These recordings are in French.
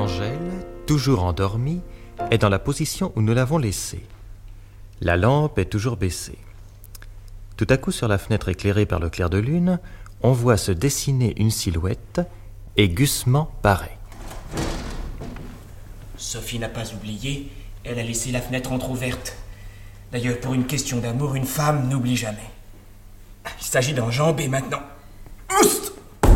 Angèle, toujours endormie, est dans la position où nous l'avons laissée. La lampe est toujours baissée. Tout à coup, sur la fenêtre éclairée par le clair de lune, on voit se dessiner une silhouette et Gusman paraît. Sophie n'a pas oublié, elle a laissé la fenêtre entr'ouverte. D'ailleurs, pour une question d'amour, une femme n'oublie jamais. Il s'agit d'enjamber maintenant. Oust!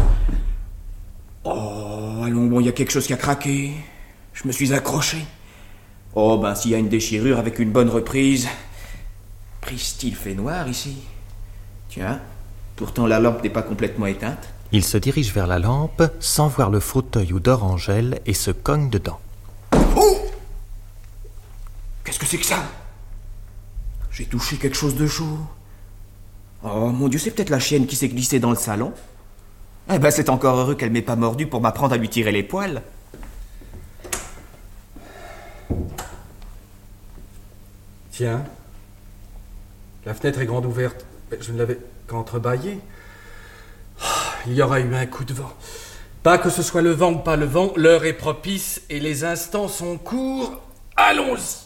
Oh, allons, bon, il y a quelque chose qui a craqué. Je me suis accroché. Oh, ben, s'il y a une déchirure avec une bonne reprise... Pristi, il fait noir ici. Tiens, pourtant la lampe n'est pas complètement éteinte. Il se dirige vers la lampe sans voir le fauteuil où dort Angèle et se cogne dedans. Oh! Qu'est-ce que c'est que ça? J'ai touché quelque chose de chaud. Oh mon Dieu, c'est peut-être la chienne qui s'est glissée dans le salon. Eh ben, c'est encore heureux qu'elle m'ait pas mordu pour m'apprendre à lui tirer les poils. Tiens, la fenêtre est grande ouverte. Je ne l'avais qu'entrebâillée. Il y aura eu un coup de vent. Pas que ce soit le vent ou pas le vent, l'heure est propice et les instants sont courts. Allons-y.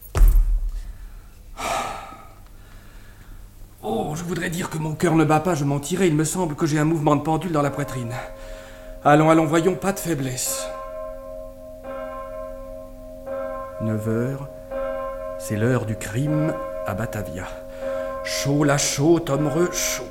Oh, je voudrais dire que mon cœur ne bat pas, je mentirais. Il me semble que j'ai un mouvement de pendule dans la poitrine. Allons, voyons, pas de faiblesse. 9 heures, c'est l'heure du crime à Batavia. Chaud, la chaud, Tomreux, chaud.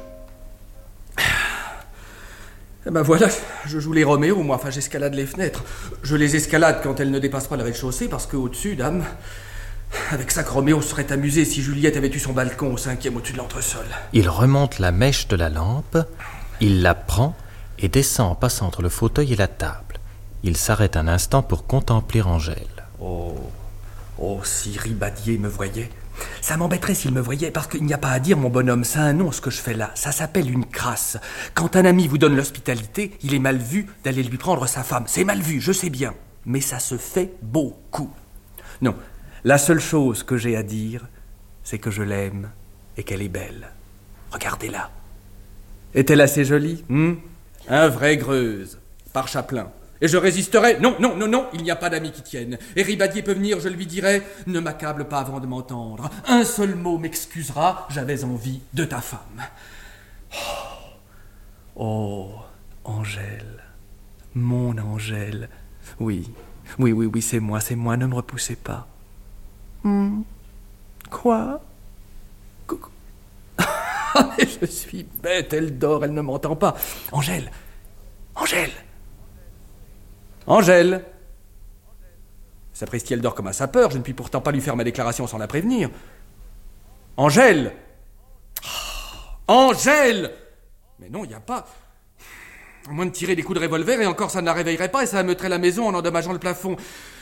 Eh ben voilà, je joue les Roméo, moi, enfin j'escalade les fenêtres. Je les escalade quand elles ne dépassent pas le rez-de-chaussée, parce qu'au-dessus, dame, avec ça que Roméo serait amusé si Juliette avait eu son balcon au 5e au-dessus de l'entresol. Il remonte la mèche de la lampe, il la prend et descend en passant entre le fauteuil et la table. Il s'arrête un instant pour contempler Angèle. Oh, si Ribadier me voyait. Ça m'embêterait s'il me voyait, parce qu'il n'y a pas à dire, mon bonhomme, c'est un nom ce que je fais là. Ça s'appelle une crasse. Quand un ami vous donne l'hospitalité, il est mal vu d'aller lui prendre sa femme. C'est mal vu, je sais bien. Mais ça se fait beaucoup. Non, la seule chose que j'ai à dire, c'est que je l'aime et qu'elle est belle. Regardez-la. Est-elle assez jolie? Un vrai Greuze, par Chaplin. Et je résisterai. Non, il n'y a pas d'amis qui tiennent. Et Ribadier peut venir, je lui dirai, ne m'accable pas avant de m'entendre. Un seul mot m'excusera, j'avais envie de ta femme. Oh, Angèle, mon Angèle. Oui, c'est moi, ne me repoussez pas. Quoi? Mais je suis bête, elle dort, elle ne m'entend pas. Angèle. Sapristi, elle dort comme un sapeur, je ne puis pourtant pas lui faire ma déclaration sans la prévenir. Angèle! Mais non, il n'y a pas... À moins de tirer des coups de revolver, et encore ça ne la réveillerait pas, et ça ameuterait la maison en endommageant le plafond.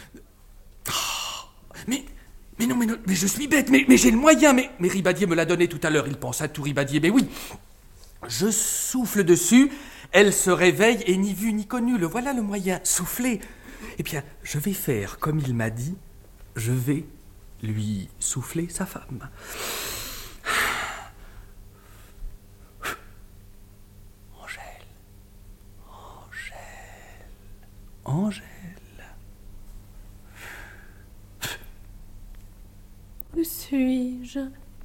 Mais je suis bête, mais j'ai le moyen, mais Ribadier me l'a donné tout à l'heure, il pense à tout, Ribadier, mais oui. Je souffle dessus, elle se réveille et ni vue ni connue, le voilà le moyen, souffler. Eh bien, je vais faire comme il m'a dit, je vais lui souffler sa femme. Angèle. Où suis-je?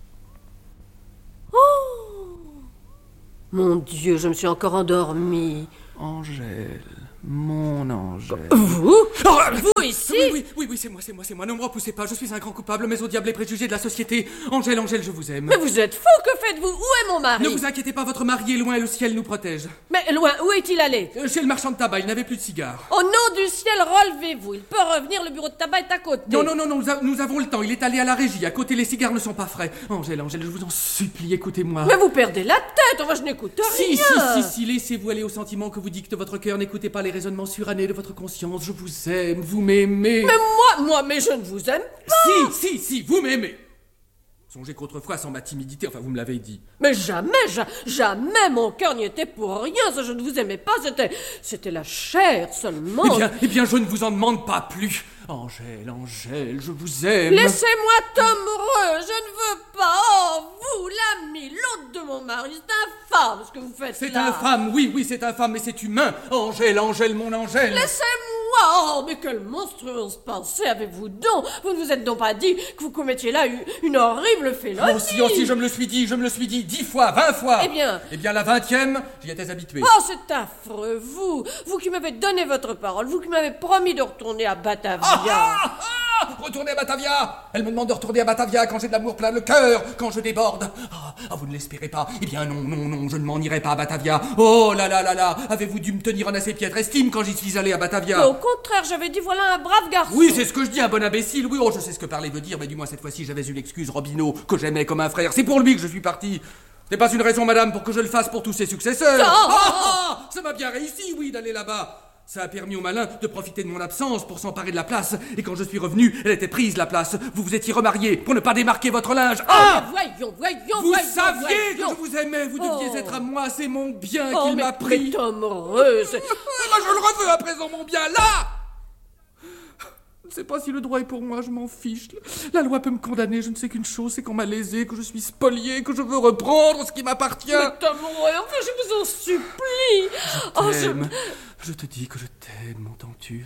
Oh! Mon Dieu, je me suis encore endormie. Angèle, mon Angèle. Vous? Vous ici? Oui, c'est moi. Ne me repoussez pas, je suis un grand coupable, mais au diable les préjugés de la société. Angèle, je vous aime. Mais vous êtes fou, que faites-vous? Où est mon mari? Ne vous inquiétez pas, votre mari est loin et le ciel nous protège. Mais loin, où est-il allé? Chez le marchand de tabac, il n'avait plus de cigares. Au nom du ciel, relevez-vous. Il peut revenir, le bureau de tabac est à côté. Non, nous avons le temps. Il est allé à la régie. À côté, les cigares ne sont pas frais. Angèle, je vous en supplie, écoutez-moi. Mais vous perdez la tête. Enfin, je n'écoute rien. Si, laissez-vous aller au sentiment que vous dicte votre cœur. N'écoutez pas les raisonnements surannés de votre conscience. Je vous aime, vous m'aimez. Mais mais je ne vous aime pas. Si, vous m'aimez. Songez qu'autrefois, sans ma timidité, enfin, vous me l'avez dit. Mais jamais mon cœur n'y était pour rien. Ça, je ne vous aimais pas. C'était la chair seulement. Eh bien, je ne vous en demande pas plus. Angèle, je vous aime. Laissez-moi Tomreux, je ne veux pas. Oh, vous, l'ami, l'autre de mon mari, c'est infâme ce que vous faites là. C'est infâme, oui, c'est infâme, mais c'est humain. Angèle, mon Angèle. Laissez-moi, Oh, mais quelle monstrueuse pensée avez-vous donc? Vous ne vous êtes donc pas dit que vous commettiez là une horrible félonie? Oh si, je me le suis dit 10 fois, 20 fois. Eh bien, la 20e, j'y étais habitué. Oh, c'est affreux, vous qui m'avez donné votre parole, vous qui m'avez promis de retourner à Batavia. Retourner à Batavia! Elle me demande de retourner à Batavia quand j'ai de l'amour plein le cœur, quand je déborde. Vous ne l'espérez pas. Eh bien non, je ne m'en irai pas à Batavia. Oh là, avez-vous dû me tenir en assez piètre estime quand j'y suis allé à Batavia? Mais au contraire, j'avais dit voilà un brave garçon. Oui, c'est ce que je dis, un bon imbécile. Oui, je sais ce que parler veut dire, mais du moins cette fois-ci j'avais eu l'excuse Robineau, que j'aimais comme un frère. C'est pour lui que je suis parti. Ce n'est pas une raison, madame, pour que je le fasse pour tous ses successeurs. Ça m'a bien réussi, oui, d'aller là-bas. Ça a permis au malin de profiter de mon absence pour s'emparer de la place. Et quand je suis revenu, elle était prise, la place. Vous vous étiez remarié pour ne pas démarquer votre linge. Voyons. Vous saviez que je vous aimais. Vous deviez être à moi. C'est mon bien qu'il m'a pris. Mais Tom Reuss. Je le reveux à présent, mon bien, là. Je ne sais pas si le droit est pour moi, je m'en fiche. La loi peut me condamner, je ne sais qu'une chose, c'est qu'on m'a lésé, que je suis spolié, que je veux reprendre ce qui m'appartient. Mais Tom Reuss, enfin, je vous en supplie. Je te dis que je t'aime, m'entends-tu?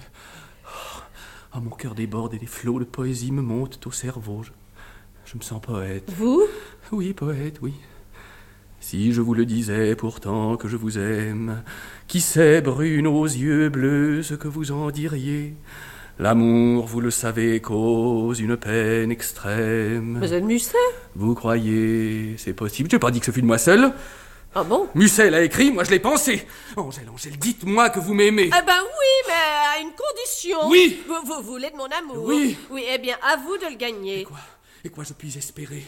Mon cœur déborde et des flots de poésie me montent au cerveau. Je me sens poète. Vous? Oui, poète, oui. Si je vous le disais pourtant que je vous aime, qui sait, brune aux yeux bleus, ce que vous en diriez? L'amour, vous le savez, cause une peine extrême. Mais c'est Musset? Vous croyez, c'est possible? Je n'ai pas dit que ce fût de moi seul. Ah bon? Musset l'a écrit, moi je l'ai pensé. Angèle, dites-moi que vous m'aimez. Ah ben oui, mais à une condition. Oui. Vous voulez de mon amour? Oui. Oui, eh bien, à vous de le gagner. Et quoi je puis espérer?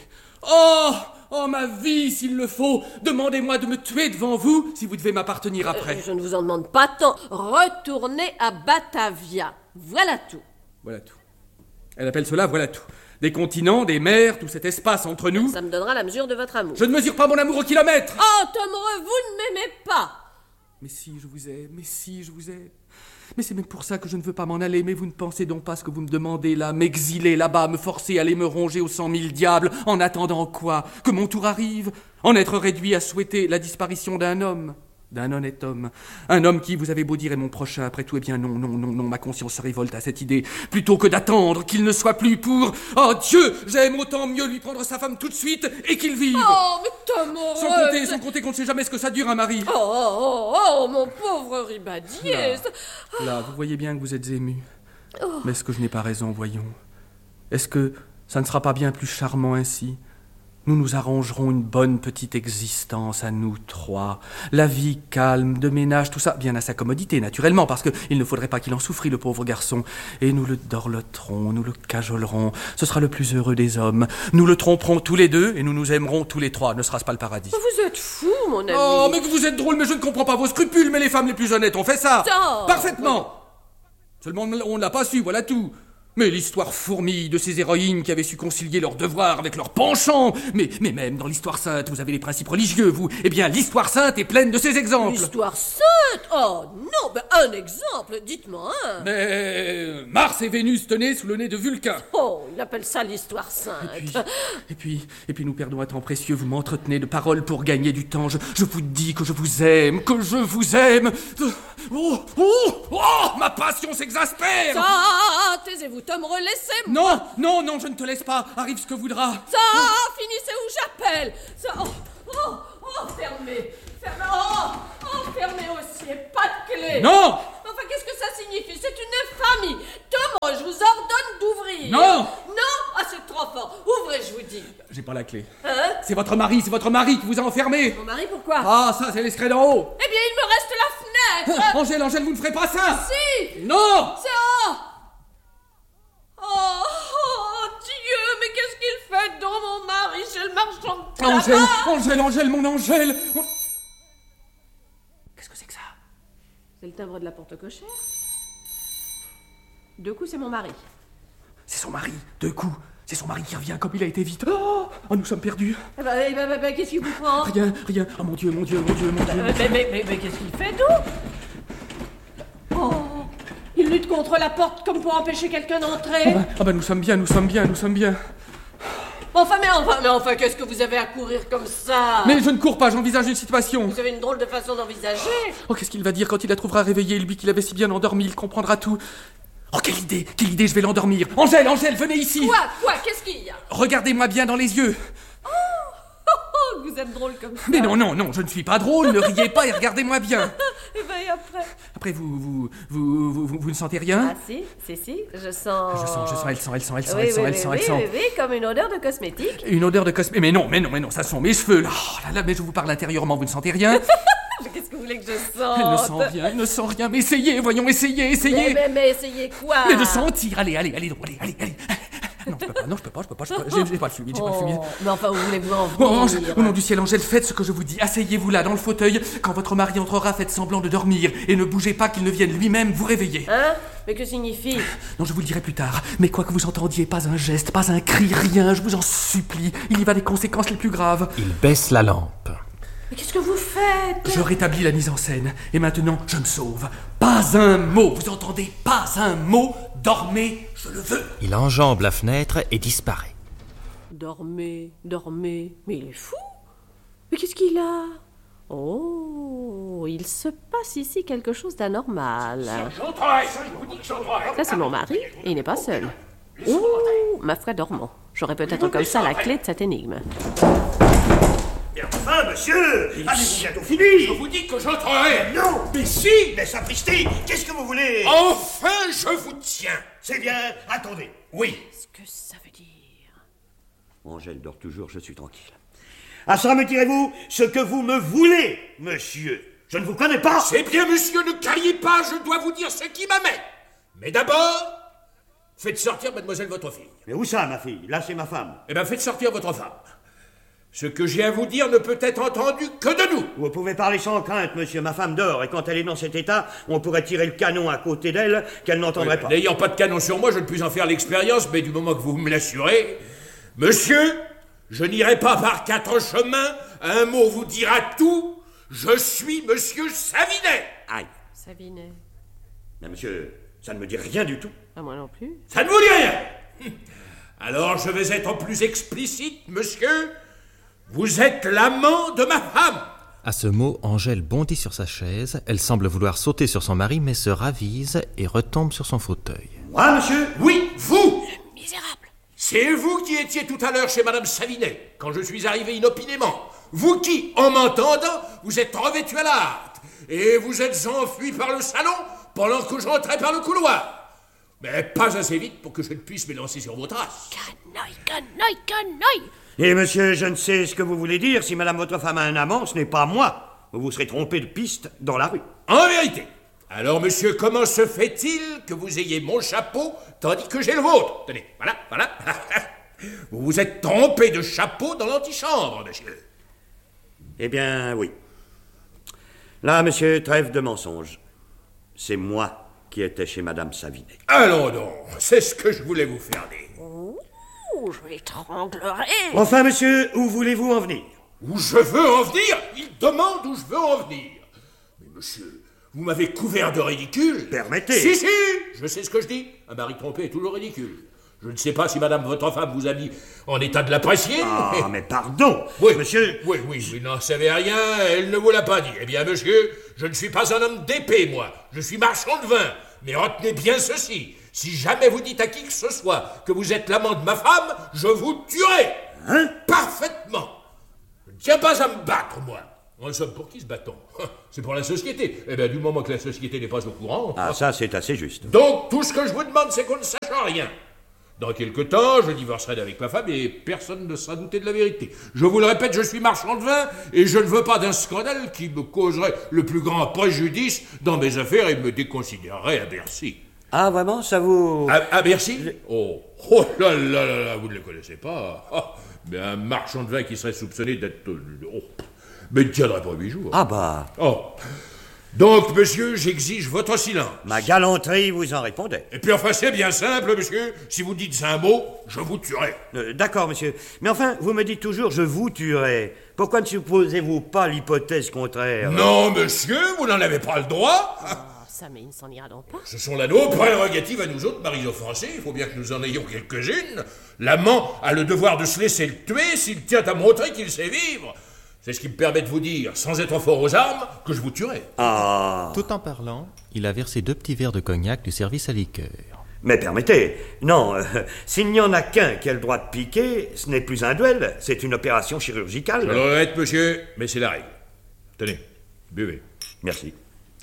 Oh, ma vie, s'il le faut. Demandez-moi de me tuer devant vous, si vous devez m'appartenir après. Je ne vous en demande pas tant. Retournez à Batavia. Voilà tout. Voilà tout. Elle appelle cela voilà tout. Des continents, des mers, tout cet espace entre nous. Ça me donnera la mesure de votre amour. Je ne mesure pas mon amour au kilomètre. Oh, Tom Reuss, vous ne m'aimez pas. Mais si, je vous aime. Mais c'est même pour ça que je ne veux pas m'en aller. Mais vous ne pensez donc pas ce que vous me demandez là, m'exiler là-bas, me forcer à aller me ronger aux 100 000 diables, en attendant quoi? Que mon tour arrive? En être réduit à souhaiter la disparition d'un homme? D'un honnête homme. Un homme qui, vous avez beau dire, est mon prochain. Après tout, eh bien non, ma conscience se révolte à cette idée. Plutôt que d'attendre qu'il ne soit plus pour... Oh Dieu, j'aime autant mieux lui prendre sa femme tout de suite et qu'il vive. Oh, mais Tom Reuss. Sans compter qu'on ne sait jamais ce que ça dure, un mari. Oh, mon pauvre Ribadier. Là, vous voyez bien que vous êtes ému. Mais est-ce que je n'ai pas raison, voyons? Est-ce que ça ne sera pas bien plus charmant ainsi? Nous nous arrangerons une bonne petite existence à nous trois. La vie calme, de ménage, tout ça, bien à sa commodité, naturellement, parce qu'il ne faudrait pas qu'il en souffrît, le pauvre garçon. Et nous le dorloterons, nous le cajolerons. Ce sera le plus heureux des hommes. Nous le tromperons tous les deux et nous nous aimerons tous les trois. Ne sera-ce pas le paradis? Vous êtes fou, mon ami. Oh, mais que vous êtes drôle, mais je ne comprends pas vos scrupules. Mais les femmes les plus honnêtes ont fait ça. Parfaitement. Seulement, on ne l'a pas su, voilà tout. Mais l'histoire fourmille de ces héroïnes qui avaient su concilier leurs devoirs avec leurs penchants. Mais même dans l'histoire sainte, vous avez les principes religieux, vous. Eh bien, l'histoire sainte est pleine de ces exemples. L'histoire sainte? Oh non, ben un exemple, dites-moi un. Mais Mars et Vénus tenaient sous le nez de Vulcain. Oh, il appelle ça l'histoire sainte. Et puis nous perdons un temps précieux. Vous m'entretenez de paroles pour gagner du temps. Je vous dis que je vous aime, ma passion s'exaspère. Ça, taisez-vous, Tom Reuss, laissez-moi. Non, je ne te laisse pas. Arrive ce que voudra. Ça, finissez où j'appelle. Ça, fermez. Fermez aussi, et pas de clé. Non. Enfin, qu'est-ce que ça signifie? C'est une infamie. Tom Reuss, je vous ordonne d'ouvrir. Non. Ah, c'est trop fort. Ouvrez, je vous dis. J'ai pas la clé. Hein? C'est votre mari qui vous a enfermé. Mon mari, pourquoi? Ah, ça, c'est l'escalier d'en haut. Eh bien, il me reste la fenêtre. Angèle, vous ne ferez pas ça. Si. Non. Oh, Dieu, mais qu'est-ce qu'il fait donc, mon mari, chez le marchand de tabac? Angèle, mon Angèle. Qu'est-ce que c'est que ça? C'est le timbre de la porte cochère. 2 coups, c'est mon mari. C'est son mari, 2 coups. C'est son mari qui revient comme il a été vite. Oh, nous sommes perdus. Qu'est-ce qu'il vous prend? Rien. Oh, mon Dieu. Mais qu'est-ce qu'il fait donc? Oh, il lutte contre la porte comme pour empêcher quelqu'un d'entrer. Nous sommes bien. Mais enfin, qu'est-ce que vous avez à courir comme ça? Mais je ne cours pas, j'envisage une situation. Vous avez une drôle de façon d'envisager. Oh, qu'est-ce qu'il va dire quand il la trouvera réveillée, lui qui l'avait si bien endormi, il comprendra tout. Oh, quelle idée, je vais l'endormir. Angèle, venez ici. Quoi? Qu'est-ce qu'il y a? Regardez-moi bien dans les yeux. Oh, vous êtes drôle comme ça. Mais non, je ne suis pas drôle, ne riez pas et regardez-moi bien. Et ben, et après? Après, vous ne sentez rien? Ah si, je sens... Elle sent. Oui, comme une odeur de cosmétique. Une odeur de cosmétique. Mais non, ça sont mes cheveux, là. Oh là, mais je vous parle intérieurement, vous ne sentez rien? Mais qu'est-ce que vous voulez que je sente? Elle ne sent rien, mais essayez, voyons, essayez. Mais essayez quoi? Mais de sentir, allez. Non, je peux pas, j'ai pas le fluide, Mais enfin, où voulez-vous en venir? Au nom du ciel, Angèle, faites ce que je vous dis. Asseyez-vous là, dans le fauteuil. Quand votre mari entrera, faites semblant de dormir. Et ne bougez pas qu'il ne vienne lui-même vous réveiller. Hein? Mais que signifie? Non, je vous le dirai plus tard. Mais quoi que vous entendiez, pas un geste, pas un cri, rien, je vous en supplie. Il y va des conséquences les plus graves. Il baisse la lampe. Mais qu'est-ce que vous faites? Je rétablis la mise en scène. Et maintenant, je me sauve. Pas un mot, vous entendez? Pas un mot. Dormez, je le veux. Il enjambe la fenêtre et disparaît. Dormez. Mais il est fou. Mais qu'est-ce qu'il a? Oh, il se passe ici quelque chose d'anormal. Ça, c'est mon mari, et il n'est pas seul. Oh, ma foi, dormons. J'aurais peut-être comme ça la clé de cette énigme. Mais enfin, monsieur, avez-vous bientôt fini? Je vous dis que j'entrerai. Non. Mais si. Mais sapristi, qu'est-ce que vous voulez? Enfin, je vous tiens. C'est bien, attendez. Oui. Qu'est-ce que ça veut dire? Angèle dort toujours, je suis tranquille. À ça me direz-vous ce que vous me voulez, monsieur? Je ne vous connais pas. C'est bien, monsieur, ne criez pas, je dois vous dire ce qui m'amène. Mais d'abord, faites sortir mademoiselle votre fille. Mais où ça, ma fille? Là, c'est ma femme. Eh bien, faites sortir votre femme. Ce que j'ai à vous dire ne peut être entendu que de nous. Vous pouvez parler sans crainte, monsieur. Ma femme dort, et quand elle est dans cet état, on pourrait tirer le canon à côté d'elle, qu'elle n'entendrait pas. N'ayant pas de canon sur moi, je ne puis en faire l'expérience, mais du moment que vous me l'assurez... Monsieur, je n'irai pas par 4 chemins, un mot vous dira tout. Je suis monsieur Savinet. Aïe. Savinet. Mais monsieur, ça ne me dit rien du tout. Ah, moi non plus. Ça ne vous dit rien. Alors je vais être plus explicite, monsieur. Vous êtes l'amant de ma femme. À ce mot, Angèle bondit sur sa chaise. Elle semble vouloir sauter sur son mari, mais se ravise et retombe sur son fauteuil. Moi, monsieur? Oui, vous. Misérable. C'est vous qui étiez tout à l'heure chez madame Savinet, quand je suis arrivé inopinément. Vous qui, en m'entendant, vous êtes revêtu à la hâte. Et vous êtes enfui par le salon pendant que j'entrais par le couloir. Mais pas assez vite pour que je ne puisse m'élancer sur vos traces. Canoï. Et monsieur, je ne sais ce que vous voulez dire. Si madame votre femme a un amant, ce n'est pas moi. Vous vous serez trompé de piste dans la rue. En vérité. Alors, monsieur, comment se fait-il que vous ayez mon chapeau tandis que j'ai le vôtre? Tenez, voilà. Vous vous êtes trompé de chapeau dans l'antichambre, monsieur. Eh bien, oui. Là, monsieur, trêve de mensonges. C'est moi qui étais chez madame Savinet. Allons donc, c'est ce que je voulais vous faire dire. Oh, je l'étranglerai. Enfin, monsieur, où voulez-vous en venir? Où je veux en venir? Il demande où je veux en venir. Mais monsieur, vous m'avez couvert de ridicule. Permettez. Si, je sais ce que je dis. Un mari trompé est toujours ridicule. Je ne sais pas si madame votre femme vous a mis en état de l'apprécier. Ah, mais pardon. Oui, monsieur. Oui, vous n'en savez rien, elle ne vous l'a pas dit. Eh bien, monsieur, je ne suis pas un homme d'épée, moi. Je suis marchand de vin. Mais retenez bien ceci. Si jamais vous dites à qui que ce soit que vous êtes l'amant de ma femme, je vous tuerai. Hein? Parfaitement. Je ne tiens pas à me battre, moi. En somme, pour qui se bat-on? C'est pour la société. Eh bien, du moment que la société n'est pas au courant... Ah, ça, c'est assez juste. Donc, tout ce que je vous demande, c'est qu'on ne sache rien. Dans quelque temps, je divorcerai d'avec ma femme et personne ne sera douté de la vérité. Je vous le répète, je suis marchand de vin et je ne veux pas d'un scandale qui me causerait le plus grand préjudice dans mes affaires et me déconsidérerait à Bercy. Ah, vraiment, ça vous... À Bercy? Oh là, vous ne le connaissez pas. Mais un marchand de vin qui serait soupçonné d'être... mais il ne tiendrait pas 8 jours. Ah bah... Donc, monsieur, j'exige votre silence. Ma galanterie vous en répondait. Et puis enfin, c'est bien simple, monsieur. Si vous dites un mot, je vous tuerai. D'accord, monsieur. Mais enfin, vous me dites toujours « je vous tuerai ». Pourquoi ne supposez-vous pas l'hypothèse contraire? Non, monsieur, vous n'en avez pas le droit. ça, mais il ne s'en ira donc pas. Ce sont là nos prérogatives à nous autres, maris offensés. Il faut bien que nous en ayons quelques-unes. L'amant a le devoir de se laisser le tuer s'il tient à montrer qu'il sait vivre. C'est ce qui me permet de vous dire, sans être fort aux armes, que je vous tuerai. Ah. Tout en parlant, il a versé 2 petits verres de cognac du service à liqueur. Mais permettez, non, s'il n'y en a qu'un qui a le droit de piquer, ce n'est plus un duel, c'est une opération chirurgicale. Je le regrette, monsieur, mais c'est la règle. Tenez, buvez. Merci.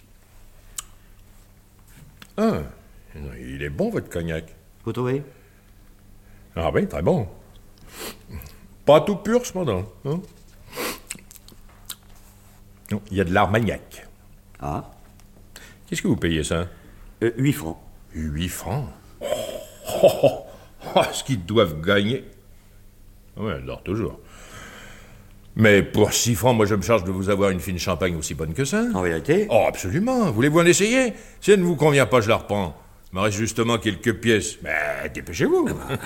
Ah, il est bon, votre cognac. Vous trouvez? Ah oui, très bon. Pas tout pur, cependant. Hein? Non, il y a de l'armagnac. Ah, Qu'est-ce que vous payez ça? 8 francs. 8 francs. Ce qu'ils doivent gagner. Oui, elle dort toujours. Mais pour 6 francs, moi je me charge de vous avoir une fine champagne aussi bonne que ça. En vérité? Oh, absolument. Voulez-vous en essayer? Si elle ne vous convient pas, je la reprends. Il me reste justement quelques pièces. Mais dépêchez-vous.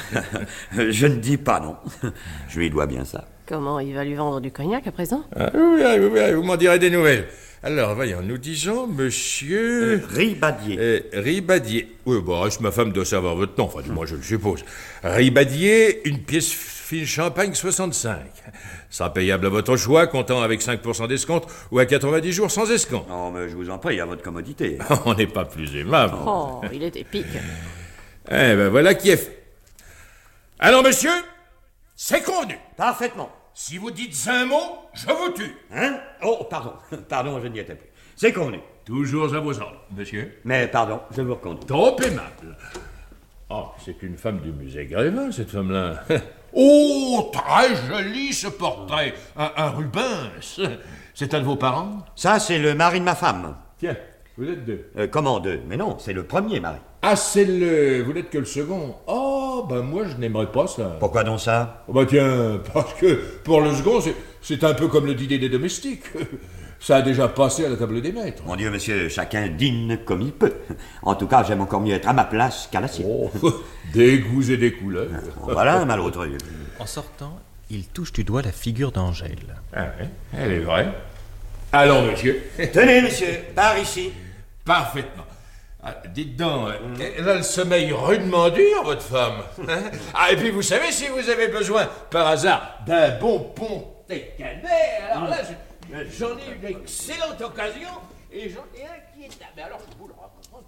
Je ne dis pas non. Je lui dois bien ça. Comment, il va lui vendre du cognac à présent? Ah, oui, vous m'en direz des nouvelles. Alors, voyons, nous disons monsieur... Ribadier. Ribadier. Oui, bon, reste ma femme doit savoir votre nom, enfin, du moins je le suppose. Ribadier, une pièce fine champagne 65. Sera payable à votre choix, comptant avec 5% d'escompte, ou à 90 jours sans escompte. Non, mais je vous en prie, à votre commodité. On n'est pas plus aimable. Oh, il est épique. Eh ben, voilà qui est fait. Alors, monsieur, c'est convenu. Parfaitement. Si vous dites un mot, je vous tue. Hein? Oh, pardon. Pardon, je n'y étais plus. C'est convenu. Toujours à vos ordres, monsieur. Mais pardon, je vous reconduis. Trop aimable. Oh, c'est une femme du musée Grévin, cette femme-là. Oh, très joli ce portrait. Un Rubens. C'est un de vos parents? Ça, c'est le mari de ma femme. Tiens, vous êtes 2. Comment 2? Mais non, c'est le premier mari. Ah, vous n'êtes que le second. Oh, ben moi, je n'aimerais pas ça. Pourquoi donc ça? Oh, bah tiens, parce que pour le second, c'est un peu comme le dîner des domestiques. Ça a déjà passé à la table des maîtres. Mon Dieu, monsieur, chacun dîne comme il peut. En tout cas, j'aime encore mieux être à ma place qu'à la sienne. Oh, des goûts et des couleurs. Voilà un malheureux. En sortant, il touche du doigt la figure d'Angèle. Ah ouais, elle est vraie. Allons, monsieur. Tenez, monsieur, par ici. Parfaitement. Ah, dites donc, elle a le sommeil rudement dur, votre femme. Hein? Ah, et puis vous savez, si vous avez besoin, par hasard, d'un bon pontet canet, alors là, j'en ai une excellente occasion, et j'en ai un qui est... Mais alors, je vous le raconte.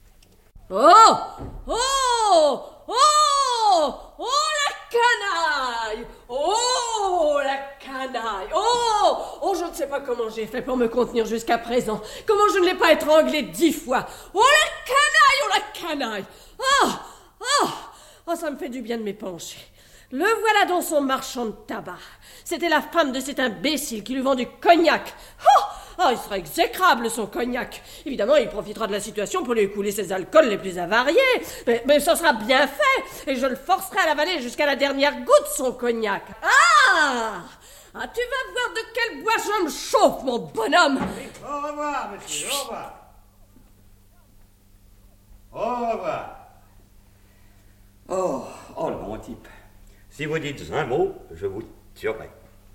Oh! Oh! Oh! Oh, la canaille! Oh, la canaille! Oh! Oh, je ne sais pas comment j'ai fait pour me contenir jusqu'à présent. Comment je ne l'ai pas étranglé 10 fois. Oh, la canaille! Oh, la canaille! Ah! Ah! Oh, ça me fait du bien de m'épancher. Le voilà dans son marchand de tabac. C'était la femme de cet imbécile qui lui vend du cognac. Oh! Ah, il sera exécrable, son cognac. Évidemment, il profitera de la situation pour lui écouler ses alcools les plus avariés. Mais ça sera bien fait. Et je le forcerai à l'avaler jusqu'à la dernière goutte, son cognac. Ah! Ah, tu vas voir de quel bois je me chauffe, mon bonhomme. Au revoir, monsieur, au revoir. Au revoir. Oh, le bon type. Si vous dites un mot, je vous tuerai.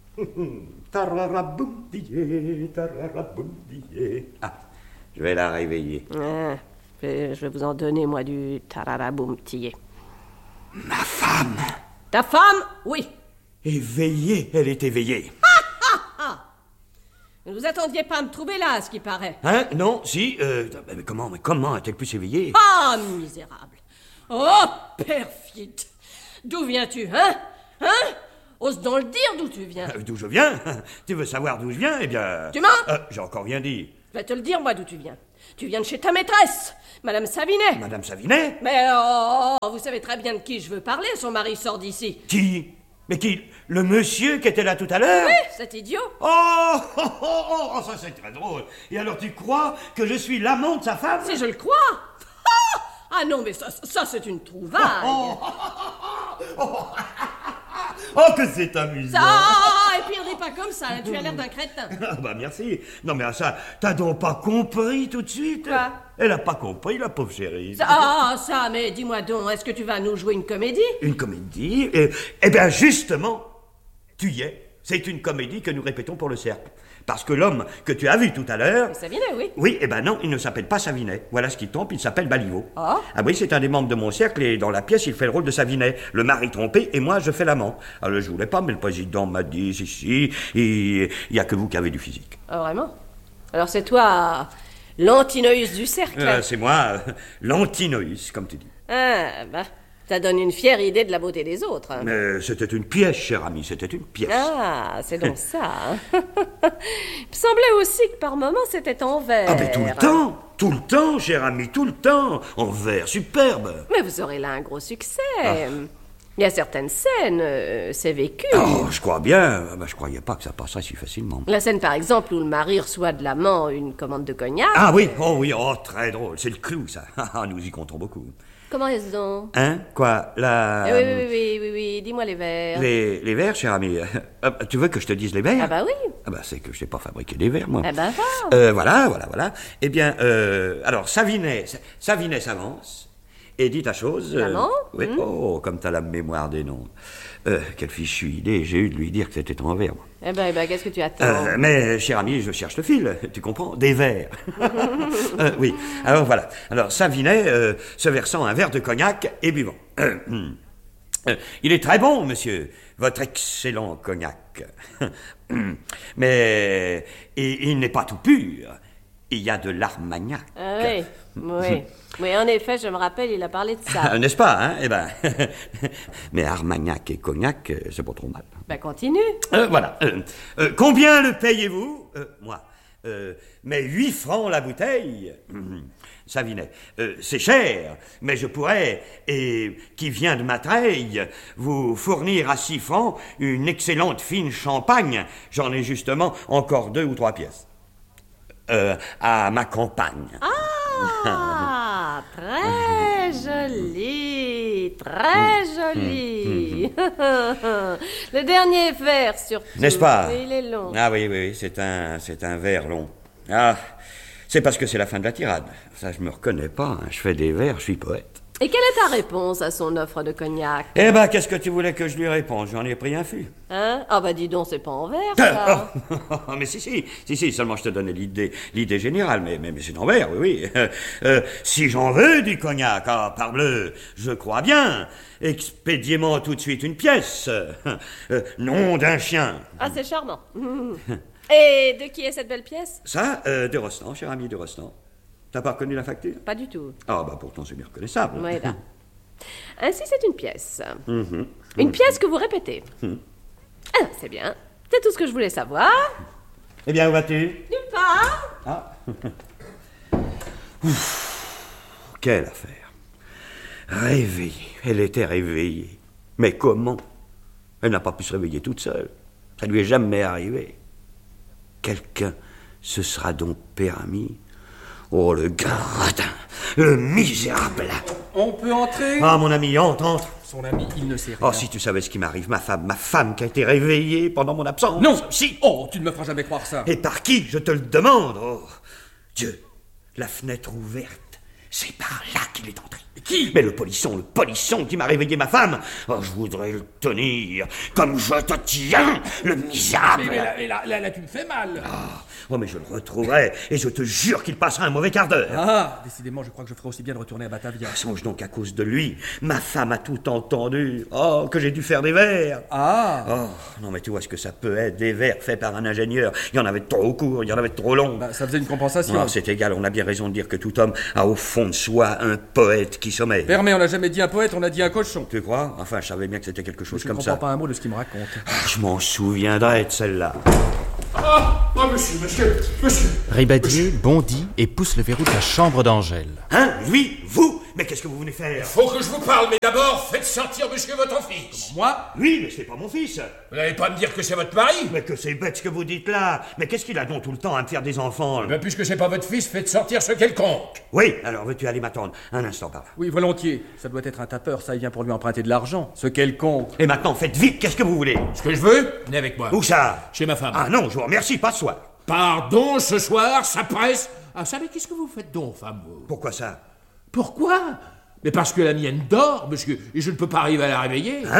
Tararaboum-dié, tararaboum-dié. Ah, je vais la réveiller. Ah, je vais vous en donner, moi, du tararaboum-tillé. Ma femme! Ta femme, oui. Éveillée, elle est éveillée. Ne vous attendiez pas à me trouver là, à ce qui paraît. Hein? Non, si, mais comment a-t-elle pu s'éveiller? Ah, misérable. Oh, perfide. D'où viens-tu, hein? Hein? Ose donc le dire d'où tu viens. D'où je viens? Tu veux savoir d'où je viens? Eh bien... Tu mens? J'ai encore rien dit. Je vais te le dire, moi, d'où tu viens. Tu viens de chez ta maîtresse, Madame Savinet. Madame Savinet? Mais vous savez très bien de qui je veux parler, son mari sort d'ici. Qui? Mais qui? Le monsieur qui était là tout à l'heure? Oui, cet idiot. Oh, ça c'est très drôle. Et alors tu crois que je suis l'amant de sa femme? Si je le crois. Ah non, mais ça c'est une trouvaille. Oh, que c'est amusant. Et puis on n'est pas comme ça, hein, tu as l'air d'un crétin. Ah bah merci. Non mais ça, t'as donc pas compris tout de suite? Quoi? Elle a pas compris, la pauvre chérie. Ça, mais dis-moi donc, est-ce que tu vas nous jouer une comédie? Une comédie? Eh bien justement, tu y es. C'est une comédie que nous répétons pour le cercle. Parce que l'homme que tu as vu tout à l'heure... Savinet, oui. Oui, eh ben non, il ne s'appelle pas Savinet. Voilà ce qui tombe, il s'appelle Baliveau. Ah. Ah oui, c'est un des membres de mon cercle et dans la pièce, il fait le rôle de Savinet, le mari trompé, et moi, je fais l'amant. Alors, je voulais pas, mais le président m'a dit, si, il y a que vous qui avez du physique. Ah, vraiment? Alors c'est toi, l'antinoïs du cercle? C'est moi, l'antinoïs, comme tu dis. Ah, bah, ça donne une fière idée de la beauté des autres. C'était une pièce, cher ami, c'était une pièce. Ah, c'est donc ça. Hein. Il me semblait aussi que par moments c'était en verre. Ah, mais tout le temps, cher ami, tout le temps, en verre, superbe. Mais vous aurez là un gros succès. Il y a certaines scènes, c'est vécu. Oh, je crois bien. Je croyais pas que ça passerait si facilement. La scène, par exemple, où le mari reçoit de l'amant une commande de cognac. Ah oui, très drôle. C'est le clou, ça. Nous y comptons beaucoup. Comment est-ce donc? Hein? Quoi? Oui, dis-moi les vers. Les vers, cher ami. Tu veux que je te dise les vers? Ah bah oui. Ah bah c'est que je sais pas fabriquer des vers, moi. Ah bah va. Voilà. Eh bien, alors, Savinet s'avance et dit ta chose. Maman? Oui. Oh, comme t'as la mémoire des noms. Quelle fichue idée j'ai eu de lui dire que c'était en vers, moi. Eh ben, qu'est-ce que tu attends? Mais, cher ami, je cherche le fil, tu comprends? Des verres. Oui, alors voilà. Alors, Savinet, se versant un verre de cognac et buvant. Il est très bon, monsieur, votre excellent cognac. Mais il n'est pas tout pur. Il y a de l'Armagnac. Ah oui, en effet, je me rappelle, il a parlé de ça. N'est-ce pas, hein? Eh ben, mais Armagnac et cognac, c'est pas trop mal. Ben, continue. Voilà. Combien le payez-vous? Moi. Mais 8 francs la bouteille. Savinet. C'est cher, mais je pourrais, et qui vient de ma treille, vous fournir à 6 francs une excellente fine champagne. J'en ai justement encore 2 ou 3 pièces. À ma campagne. Ah, très joli, très joli. Le dernier vers, surtout. N'est-ce pas? Il est long. Ah oui, c'est un vers long. Ah, c'est parce que c'est la fin de la tirade. Ça, je me reconnais pas, hein. Je fais des vers, je suis poète. Et quelle est ta réponse à son offre de cognac? Eh ben, qu'est-ce que tu voulais que je lui réponde? J'en ai pris un fût. Hein? Ah bah dis donc, c'est pas en verre, ça. Mais si, seulement je te donnais l'idée générale, mais c'est en verre, oui. Si j'en veux du cognac, parbleu, je crois bien. Expédiez-moi tout de suite une pièce. Nom d'un chien. Ah, c'est charmant. Et de qui est cette belle pièce? Ça, de Rostand, cher ami de Rostand. T'as pas reconnu la facture? Pas du tout. Ah, bah pourtant c'est bien reconnaissable. Oui, là. Ainsi, c'est une pièce. Une pièce que vous répétez. Ah, c'est bien. C'est tout ce que je voulais savoir. Eh bien, où vas-tu? Nulle part. Ah. Ouf, quelle affaire. Réveillée. Elle était réveillée. Mais comment? Elle n'a pas pu se réveiller toute seule. Ça lui est jamais arrivé. Quelqu'un se sera donc permis. Oh, le gradin, le misérable. On peut entrer? Ah, mon ami, entre. Son ami, il ne sait rien. Oh, si tu savais ce qui m'arrive, ma femme qui a été réveillée pendant mon absence. Non! Si! Oh, tu ne me feras jamais croire ça. Et par qui, je te le demande? Oh, Dieu, la fenêtre ouverte, c'est par là qu'il est entré. Qui? Mais le polisson qui m'a réveillé ma femme. Oh, je voudrais le tenir comme je te tiens, le misérable. Mais là, tu me fais mal. Oh, mais je le retrouverai, et je te jure qu'il passera un mauvais quart d'heure. Ah, décidément, je crois que je ferais aussi bien de retourner à Batavia. Songe donc à cause de lui, ma femme a tout entendu. Oh, que j'ai dû faire des vers. Ah! Oh, non, mais tu vois ce que ça peut être, des vers faits par un ingénieur. Il y en avait de trop court, il y en avait de trop long. Bah, ça faisait une compensation. Non, c'est égal, on a bien raison de dire que tout homme a au fond de soi un poète qui sommeille. Permets, on n'a jamais dit un poète, on a dit un cochon. Tu crois? Enfin, je savais bien que c'était quelque chose Je comme ne ça. comprends pas un mot de ce qu'il me raconte. Ah, je m'en souviendrai de celle-là. Monsieur. Ribadier bondit et pousse le verrou de la chambre d'Angèle. Hein? Lui? Vous? Mais qu'est-ce que vous venez faire? Faut que je vous parle, mais d'abord, faites sortir monsieur votre fils. Moi? Oui, mais c'est pas mon fils. Vous n'allez pas me dire que c'est votre mari? Mais que c'est bête ce que vous dites là. Mais qu'est-ce qu'il a donc tout le temps à me faire des enfants? Ben, puisque c'est pas votre fils, faites sortir ce quelconque. Oui, alors veux-tu aller m'attendre un instant par là? Oui, volontiers. Ça doit être un tapeur, ça, il vient pour lui emprunter de l'argent. Ce quelconque. Et maintenant, faites vite, qu'est-ce que vous voulez? Ce que je veux, venez avec moi. Où ça? Chez ma femme. Ah non, je vous remercie, pas ce soir. Pardon, ce soir, ça presse. Ah, savez, qu'est-ce que vous faites donc, femme? Pourquoi ça? Pourquoi? Mais parce que la mienne dort, monsieur, et je ne peux pas arriver à la réveiller. Hein?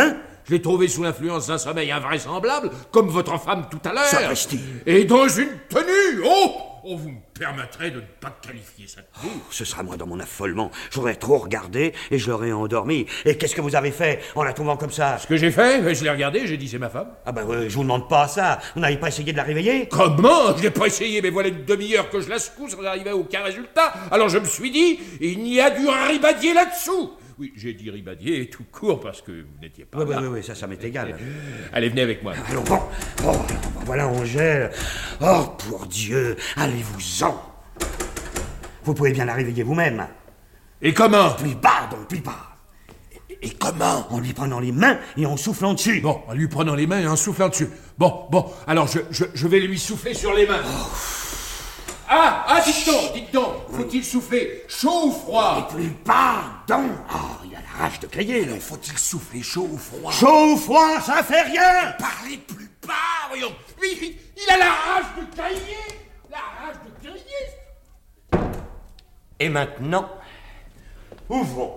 Je l'ai trouvé sous l'influence d'un sommeil invraisemblable, comme votre femme tout à l'heure. Sapristi. Et dans une tenue. Oh, vous me permettrez de ne pas qualifier ça de tenue. Ce sera moi dans mon affolement. J'aurais trop regardé et je l'aurais endormi. Et qu'est-ce que vous avez fait en la trouvant comme ça? Ce que j'ai fait, je l'ai regardé, j'ai dit c'est ma femme. Ah ben, je vous demande pas ça. Vous n'avez pas essayé de la réveiller? Comment? Je n'ai pas essayé, mais voilà une demi-heure que je la secoue sans arriver à aucun résultat. Alors je me suis dit, il y a du ribadier là-dessous. Oui, j'ai dit ribadier tout court parce que vous n'étiez pas là. Oui, ça m'est égal. Allez, venez avec moi. Allons, bon. Voilà Angèle. Oh, pour Dieu, allez-vous-en. Vous pouvez bien la réveiller vous-même. Et comment? Plus bas, donc, plus bas. Et comment? En lui prenant les mains et en soufflant dessus. Bon, en lui prenant les mains et en soufflant dessus. Bon, alors je vais lui souffler sur les mains. Ah, dites donc, faut-il souffler chaud ou froid? Et plus bas, donc. Oh, il a la rage de crier, là. Faut-il souffler chaud ou froid? Chaud ou froid, ça fait rien. Parlez plus bas, voyons. Lui, il a la rage de crier. La rage de crier. Et maintenant, ouvrons.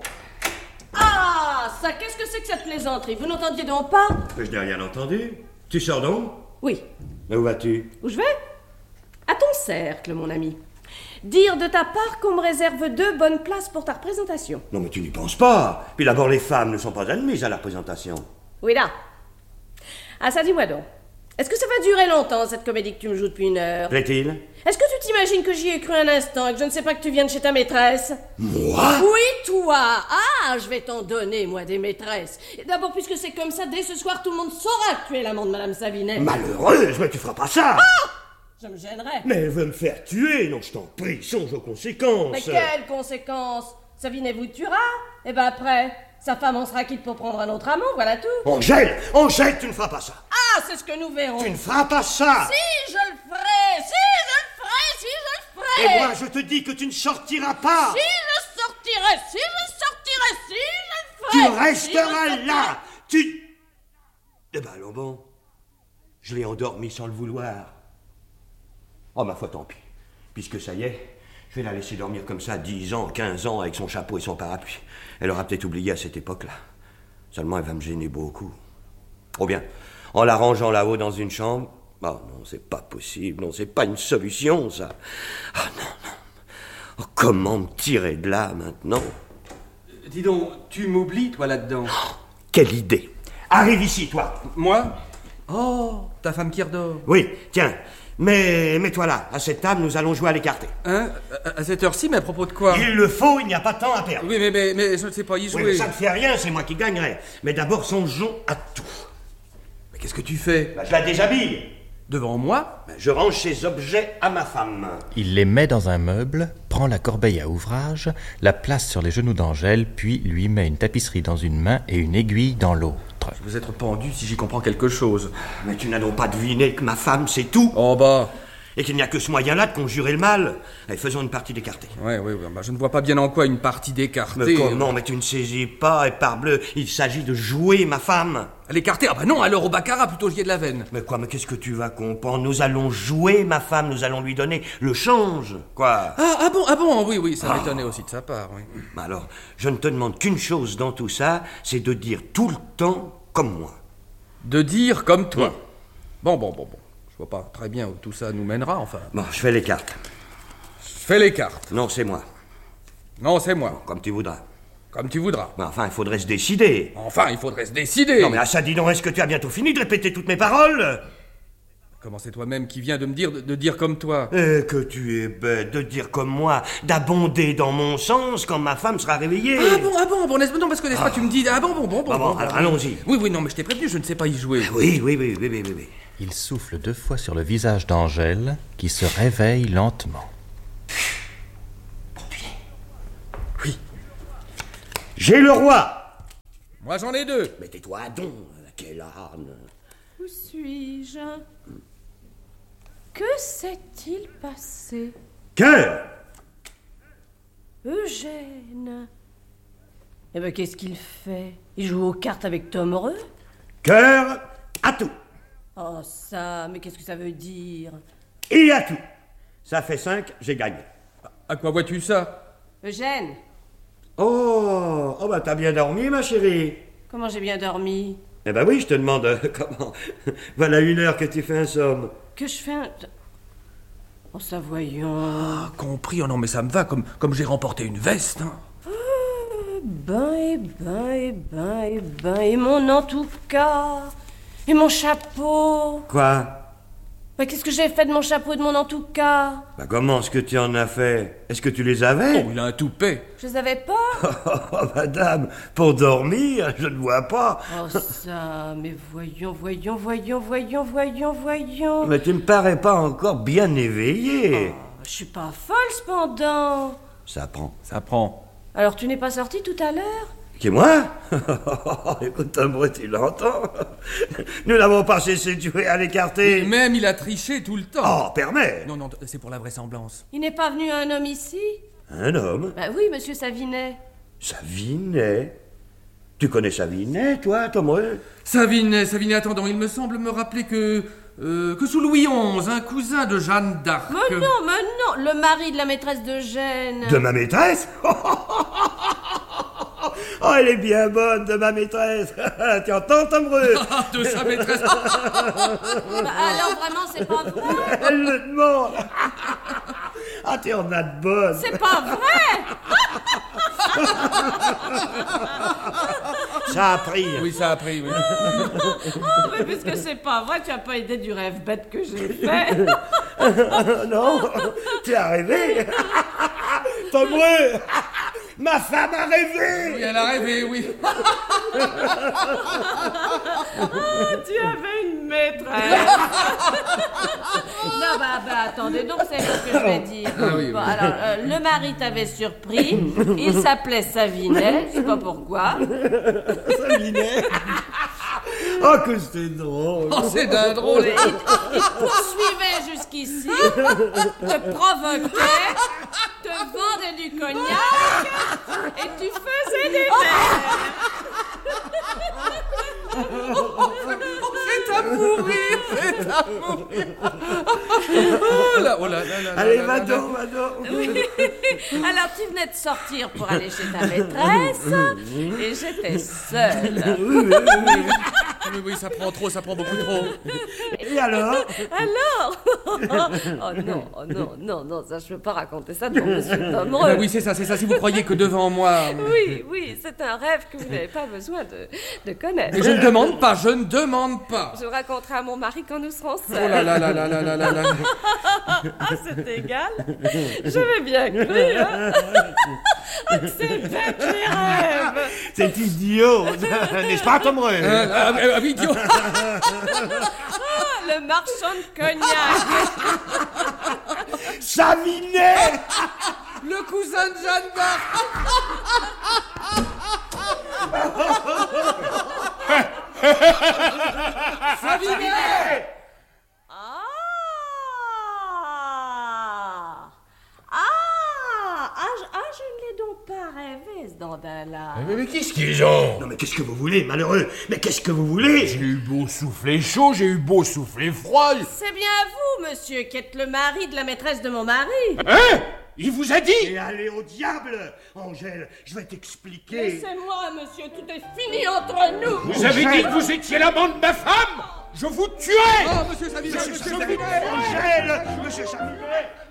Ah, ça, qu'est-ce que c'est que cette plaisanterie? Vous n'entendiez donc pas? Je n'ai rien entendu. Tu sors donc? Oui. Mais où vas-tu? Où je vais? À ton cercle, mon ami. Dire de ta part qu'on me réserve 2 bonnes places pour ta représentation. Non, mais tu n'y penses pas. Puis d'abord, les femmes ne sont pas admises à la représentation. Oui, là. Ah, ça, dis-moi donc. Est-ce que ça va durer longtemps, cette comédie que tu me joues depuis 1 heure? Plaît-il? Est-ce que tu t'imagines que j'y ai cru un instant et que je ne sais pas que tu viennes chez ta maîtresse? Moi? Oui, toi! Ah, je vais t'en donner, moi, des maîtresses. Et d'abord, puisque c'est comme ça, dès ce soir, tout le monde saura que tu es l'amant de Madame Savinet. Malheureuse, mais tu feras pas ça. Je me gênerais. Mais elle veut me faire tuer. Non, je t'en prie, songe aux conséquences. Mais quelles conséquences? Savinet vous tuera? Et ben après, sa femme en sera quitte pour prendre un autre amant, voilà tout. Angèle, tu ne feras pas ça. Ah, c'est ce que nous verrons. Tu ne feras pas ça. Si, je le ferai! Si, je le ferai! Si, je le ferai! Et moi, je te dis que tu ne sortiras pas. Si, je sortirai! Si, je sortirai! Si, je le Tu ferai! resteras Si, je là. Eh ben, allons bon. Je l'ai endormi sans le vouloir. Oh, ma foi, tant pis. Puisque ça y est, je vais la laisser dormir comme ça 10 ans, 15 ans avec son chapeau et son parapluie. Elle aura peut-être oublié à cette époque-là. Seulement, elle va me gêner beaucoup. Oh bien, en la rangeant là-haut dans une chambre... Oh non, c'est pas possible. Non, c'est pas une solution, ça. Ah non. Oh, comment me tirer de là, maintenant? Dis donc, tu m'oublies, toi, là-dedans? Oh, quelle idée! Arrive ici, toi! Moi? Oh, ta femme qui redort. Oui, tiens. Mais mets-toi là, à cette table, nous allons jouer à l'écarté. Hein? À cette heure-ci, mais à propos de quoi? Il le faut, il n'y a pas de temps à perdre. Oui, mais je ne sais pas y jouer. Oui, mais ça ne fait rien, c'est moi qui gagnerai. Mais d'abord, songeons à tout. Mais qu'est-ce que tu fais? Je la déshabille. Devant moi? Je range ces objets à ma femme. Il les met dans un meuble, prend la corbeille à ouvrage, la place sur les genoux d'Angèle, puis lui met une tapisserie dans une main et une aiguille dans l'autre. Je vais être pendu si j'y comprends quelque chose. Mais tu n'as donc pas deviné que ma femme, c'est tout? Oh bah... Et qu'il n'y a que ce moyen-là de conjurer le mal. Allez, faisons une partie d'écarté. Ouais, bah je ne vois pas bien en quoi une partie d'écarté... Mais comment? Mais tu ne saisis pas, et parbleu, il s'agit de jouer ma femme. L'écarté? Ah bah non, alors au baccarat, plutôt j'y ai de la veine. Mais quoi, mais qu'est-ce que tu vas comprendre? Nous allons jouer ma femme, nous allons lui donner le change, quoi. Ah bon, oui, ça m'étonnait aussi de sa part, oui. Alors, je ne te demande qu'une chose dans tout ça, c'est de dire tout le temps comme moi. De dire comme toi. Bon. Je vois pas très bien où tout ça nous mènera, enfin. Bon, je fais les cartes. Fais les cartes. Non, c'est moi. Non, c'est moi. Comme tu voudras. Comme tu voudras. Mais enfin, il faudrait se décider. Enfin, il faudrait se décider. Non, mais à ça, dis donc, est-ce que tu as bientôt fini de répéter toutes mes paroles? Comment c'est toi-même qui viens de me dire de dire comme toi? Que tu es bête de dire comme moi, d'abonder dans mon sens quand ma femme sera réveillée. Ah bon, n'est-ce pas? Non, parce que n'est-ce pas, tu me dis... Ah bon. Bon, alors allons-y. Oui, non, mais je t'ai prévenu, je ne sais pas y jouer. Oui. Il souffle 2 fois sur le visage d'Angèle, qui se réveille lentement. Oui. J'ai le roi. Moi, j'en ai 2. Mais tais-toi donc, quel âne. Où suis-je? Que s'est-il passé? Cœur. Eugène. Eh ben, qu'est-ce qu'il fait? Il joue aux cartes avec Tom Heureux? Cœur à tout. Oh, ça, mais qu'est-ce que ça veut dire? Et à tout. Ça fait 5, j'ai gagné. À quoi vois-tu ça? Eugène. Oh, bah t'as bien dormi, ma chérie. Comment j'ai bien dormi? Eh ben oui, je te demande comment. Voilà 1 heure que tu fais un somme. Que je fais un... Oh, ça voyons... Ah, compris, oh non, mais ça me va, comme j'ai remporté une veste. Hein. Et mon en tout cas. Et mon chapeau. Quoi? Bah, qu'est-ce que j'ai fait de mon chapeau et de mon en tout cas? Bah comment est-ce que tu en as fait? Est-ce que tu les avais? Oh, il a un toupet. Je les avais pas. Oh, madame, pour dormir, je ne vois pas. Oh ça, mais voyons. Mais tu me parais pas encore bien éveillé. Oh, je suis pas folle cependant. Ça prend. Ça prend. Alors tu n'es pas sorti tout à l'heure? Qui, moi? Écoute, Tombre, tu l'entends? Nous n'avons pas cessé de jouer à l'écarté. Même il a triché tout le temps. Oh, permets. Non, c'est pour la vraisemblance. Il n'est pas venu un homme ici? Un homme? Bah oui, monsieur Savinet. Savinet? Tu connais Savinet, toi, Tombre? Savinet, attendons, il me semble me rappeler que sous Louis XI, un cousin de Jeanne d'Arc... Mais non, le mari de la maîtresse de Gênes. De ma maîtresse? Oh, elle est bien bonne, de ma maîtresse. Tu entends, Tombre? De sa maîtresse. Bah, alors vraiment, c'est pas vrai? Elle le demande. Ah, tu en as de bonnes. C'est pas vrai? Ça a pris. Oui, ça a pris, oui. Oh, mais puisque c'est pas vrai, tu as pas idée du rêve bête que j'ai fait. Non, tu as rêvé. Tombre, ma femme a rêvé. Oui, elle a rêvé, oui. Tu avais une maîtresse. Non, bah, attendez, donc c'est ce que je vais dire. Ah oui, Bon, oui. alors, le mari t'avait surpris. Il s'appelait Savinet, je sais pas pourquoi. Savinet. Oh, que c'était drôle. Oh, c'est d'un drôle. Il te poursuivait jusqu'ici, te provoquait, te vendait du cognac, et tu faisais des vers. C'est à mourir. Oh là, Allez, va donc. Alors tu venais de sortir pour aller chez ta maîtresse, et j'étais seule. Oui, ça prend beaucoup trop. Et alors? Oh non, ça je peux pas raconter ça devant monsieur Tombre. Oui, c'est ça, si vous croyez que devant moi... Oui, c'est un rêve que vous n'avez pas besoin de connaître. Mais je ne demande pas. Je le raconterai à mon mari quand nous serons Oh seuls. là. Ah, c'est égal. Je vais bien cru, hein. Ah, que c'est bête les rêves. C'est idiot. N'est-ce pas, Tombre? Idiot. Ah, le marchand de cognac. Savinet. Le cousin de Jeanne d'Arc. Savinet. Je ne l'ai donc pas rêvé, ce dandin-là. Mais qu'est-ce qu'ils ont? Non, mais qu'est-ce que vous voulez, malheureux? Mais qu'est-ce que vous voulez? J'ai eu beau souffler chaud, j'ai eu beau souffler froid. C'est bien vous, monsieur, qui êtes le mari de la maîtresse de mon mari. Hein? Il vous a dit? Et allez au diable, Angèle, je vais t'expliquer. Laissez-moi, monsieur, tout est fini entre nous. Vous avez dit que vous étiez l'amant de ma femme? Je vous tuerai! Oh, monsieur Savinet, Angèle, monsieur Savinet.